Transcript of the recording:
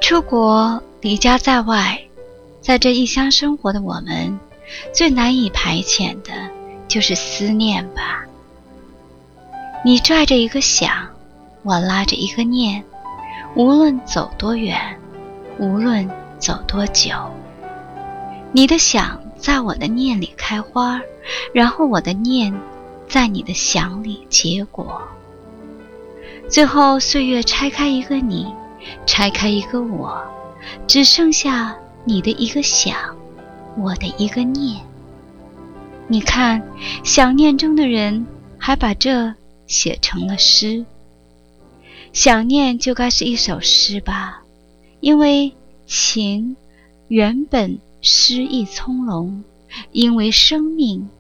出国离家在外，在这异乡生活的我们，最难以排遣的就是思念吧。你拽着一个想，我拉着一个念，无论走多远，无论走多久，你的想在我的念里开花，然后我的念在你的想里结果，最后岁月拆开一个你，拆开一个我，只剩下你的一个想，我的一个念。你看，想念中的人还把这写成了诗。想念就该是一首诗吧，因为情原本诗意从容，因为生命